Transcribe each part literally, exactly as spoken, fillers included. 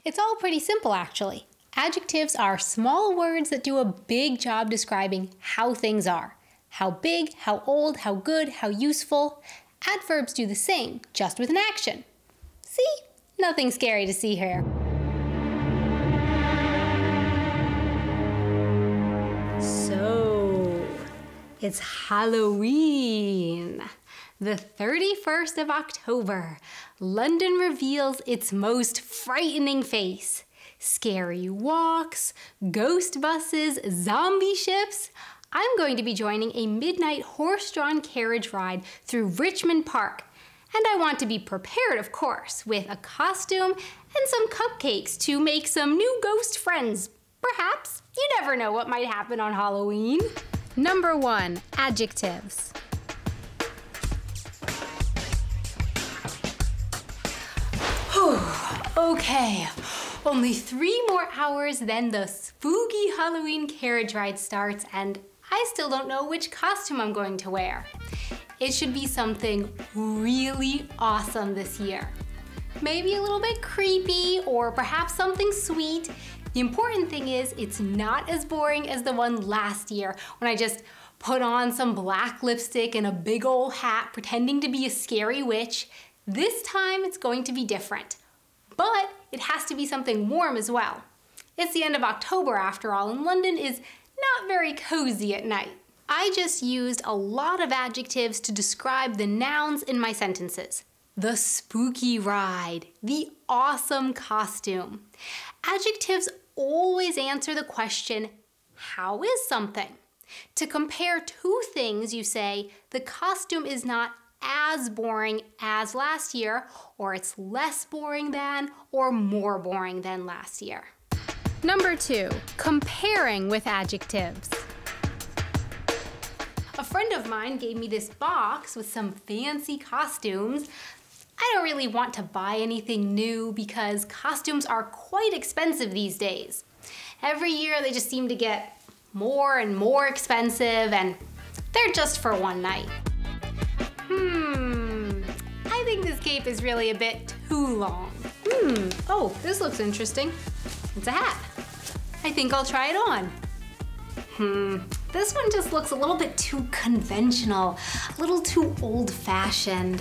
It's all pretty simple, actually. Adjectives are small words that do a big job describing how things are. How big, how old, how good, how useful. Adverbs do the same, just with an action. See? Nothing scary to see here. So, it's Halloween. The thirty-first of October, London reveals its most frightening face. Scary walks, ghost buses, zombie ships. I'm going to be joining a midnight horse-drawn carriage ride through Richmond Park. And I want to be prepared, of course, with a costume and some cupcakes to make some new ghost friends. Perhaps. You never know what might happen on Halloween. Number one, adjectives. Okay, only three more hours, then the spooky Halloween carriage ride starts, and I still don't know which costume I'm going to wear. It should be something really awesome this year. Maybe a little bit creepy, or perhaps something sweet. The important thing is it's not as boring as the one last year when I just put on some black lipstick and a big old hat pretending to be a scary witch. This time it's going to be different. But it has to be something warm as well. It's the end of October after all, and London is not very cozy at night. I just used a lot of adjectives to describe the nouns in my sentences. The spooky ride, the awesome costume. Adjectives always answer the question, how is something? To compare two things, you say, the costume is not as boring as last year, or it's less boring than, or more boring than last year. Number two, comparing with adjectives. A friend of mine gave me this box with some fancy costumes. I don't really want to buy anything new because costumes are quite expensive these days. Every year they just seem to get more and more expensive, and they're just for one night. Hmm, I think this cape is really a bit too long. Hmm, oh, this looks interesting. It's a hat. I think I'll try it on. Hmm, this one just looks a little bit too conventional, a little too old-fashioned.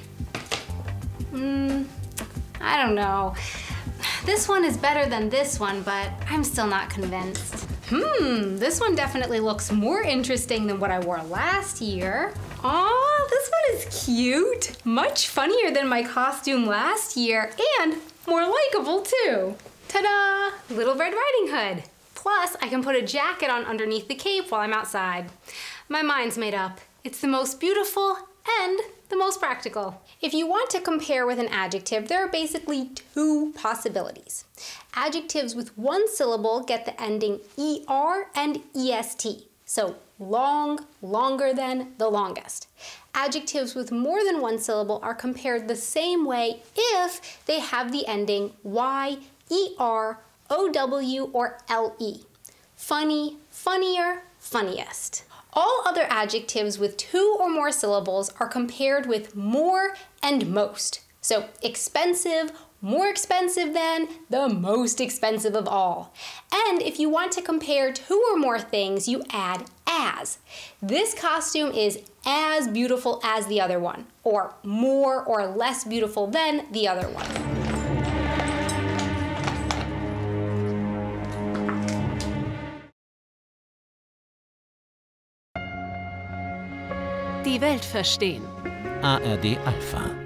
Hmm, I don't know. This one is better than this one, but I'm still not convinced. Hmm, this one definitely looks more interesting than what I wore last year. Aw, this one is cute. Much funnier than my costume last year, and more likable too. Ta-da! Little Red Riding Hood. Plus, I can put a jacket on underneath the cape while I'm outside. My mind's made up. It's the most beautiful and the most practical. If you want to compare with an adjective, there are basically two possibilities. Adjectives with one syllable get the ending er and est. So long, longer than, the longest. Adjectives with more than one syllable are compared the same way if they have the ending y, er, ow, or le. Funny, funnier, funniest. All other adjectives with two or more syllables are compared with more and most. So expensive, more expensive than, the most expensive of all. And if you want to compare two or more things, you add as. This costume is as beautiful as the other one, or more or less beautiful than the other one. Die Welt verstehen. A R D Alpha.